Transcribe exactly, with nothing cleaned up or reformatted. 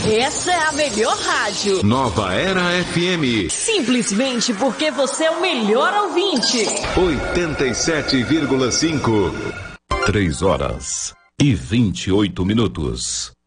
Essa é a melhor rádio. Nova Era F M. Simplesmente porque você é o melhor ouvinte. oitenta e sete vírgula cinco. Três horas e vinte e oito minutos.